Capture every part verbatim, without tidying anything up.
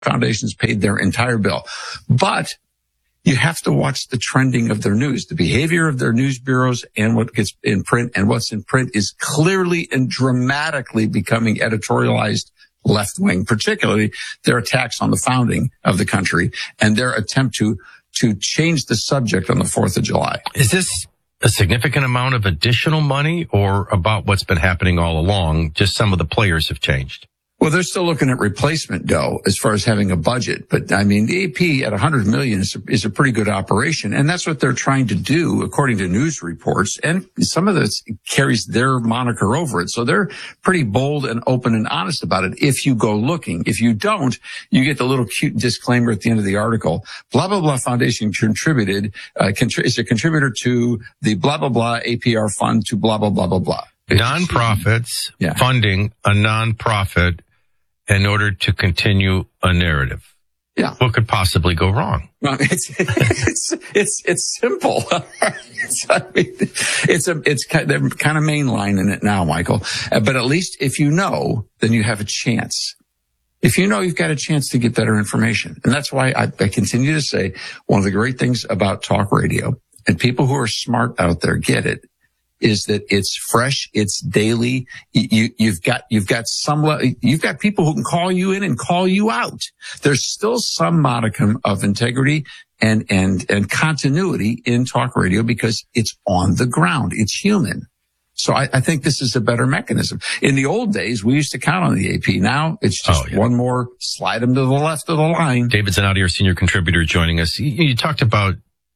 foundations paid their entire bill. But you have to watch the trending of their news, the behavior of their news bureaus and what gets in print. And what's in print is clearly and dramatically becoming editorialized left-wing, particularly their attacks on the founding of the country and their attempt to to change the subject on the fourth of July. Is this a significant amount of additional money or about what's been happening all along? Just some of the players have changed. Well, they're still looking at replacement dough as far as having a budget. But I mean, the A P at one hundred million is a, is a pretty good operation. And that's what they're trying to do, according to news reports. And some of this carries their moniker over it. So they're pretty bold and open and honest about it if you go looking. If you don't, you get the little cute disclaimer at the end of the article. Blah, blah, blah Foundation contributed, uh, contri- is a contributor to the blah, blah, blah A P R fund to blah, blah, blah, blah, blah. Nonprofits yeah. funding a nonprofit in order to continue a narrative. Yeah. What could possibly go wrong? Well, it's, it's, it's, it's simple. it's, I mean, it's a, it's kind of, they're kind of mainlining it now, Michael. Uh, but at least if you know, then you have a chance. If you know, you've got a chance to get better information. And that's why I, I continue to say one of the great things about talk radio, and people who are smart out there get it, is that it's fresh, it's daily. You, you've got, you've got some, you've got people who can call you in and call you out. There's still some modicum of integrity and, and, and continuity in talk radio because it's on the ground. It's human. So I, I think this is a better mechanism. In the old days, we used to count on the A P. Now it's just oh, yeah. one more slide them to the left of the line. David Zanotti, our senior contributor, joining us. You, you talked about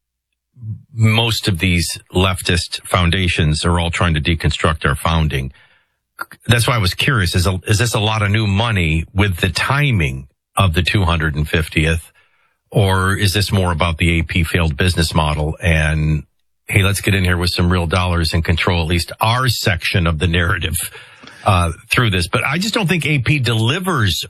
most of these leftist foundations are all trying to deconstruct our founding. That's why I was curious. Is, a, is this a lot of new money with the timing of the two hundred fiftieth? Or is this more about the A P failed business model and, hey, let's get in here with some real dollars and control at least our section of the narrative uh, through this? But I just don't think A P delivers.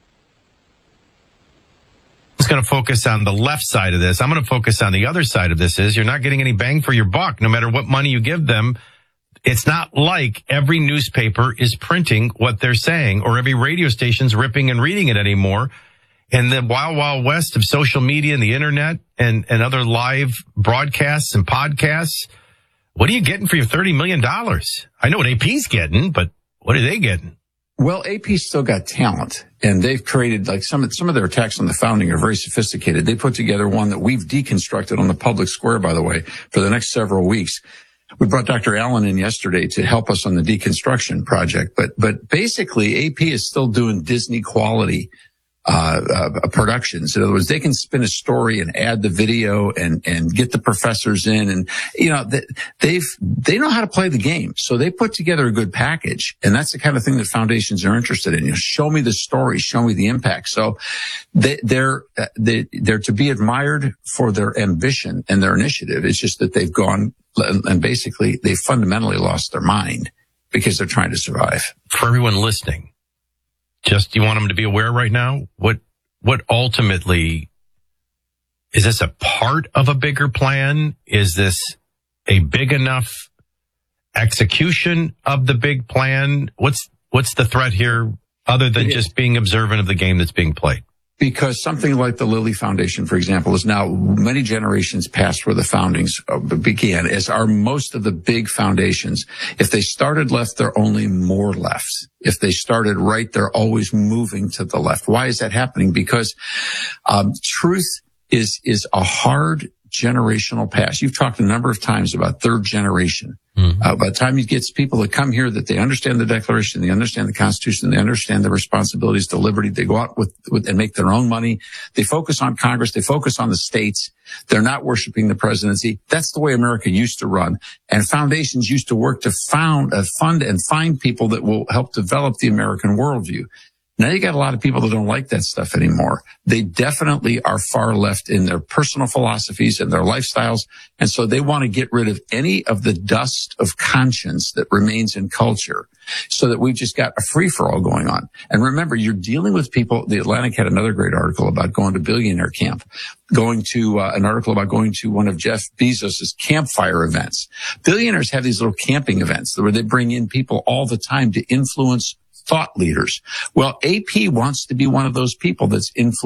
It's going to focus on the left side of this. I'm going to focus on the other side of this is you're not getting any bang for your buck, no matter what money you give them. It's not like every newspaper is printing what they're saying or every radio station's ripping and reading it anymore. And the wild, wild west of social media and the internet and, and other live broadcasts and podcasts. What are you getting for your thirty million dollars? I know what A P's getting, but what are they getting? Well, A P's still got talent, and they've created, like, some, some of their attacks on the founding are very sophisticated. They put together one that we've deconstructed on the public square, by the way, for the next several weeks. We brought Doctor Allen in yesterday to help us on the deconstruction project, but, but basically A P is still doing Disney quality Uh, uh, productions. In other words, they can spin a story and add the video and, and get the professors in. And, you know, they, they've, they know how to play the game. So they put together a good package. And that's the kind of thing that foundations are interested in. You know, show me the story, show me the impact. So they, they're, they, they're to be admired for their ambition and their initiative. It's just that they've gone and basically they fundamentally lost their mind because they're trying to survive. For everyone listening, just, you want them to be aware right now? What, what ultimately, is this a part of a bigger plan? Is this a big enough execution of the big plan? What's, what's the threat here other than just being observant of the game that's being played? Because something like the Lilly Foundation, for example, is now many generations past where the foundings began, as are most of the big foundations. If they started left, they're only more left. If they started right, they're always moving to the left. Why is that happening? Because um, truth is is a hard generational pass. You've talked a number of times about third generation. Mm-hmm. Uh, by the time you get people that come here that they understand the Declaration, they understand the Constitution, they understand the responsibilities to liberty, they go out with, with and make their own money. They focus on Congress, they focus on the states. They're not worshiping the presidency. That's the way America used to run. And foundations used to work to found, uh, fund and find people that will help develop the American worldview. Now you got a lot of people that don't like that stuff anymore. They definitely are far left in their personal philosophies and their lifestyles. And so they want to get rid of any of the dust of conscience that remains in culture so that we've just got a free-for-all going on. And remember, you're dealing with people. The Atlantic had another great article about going to billionaire camp, going to uh, an article about going to one of Jeff Bezos's campfire events. Billionaires have these little camping events where they bring in people all the time to influence thought leaders. Well, A P wants to be one of those people that's influenced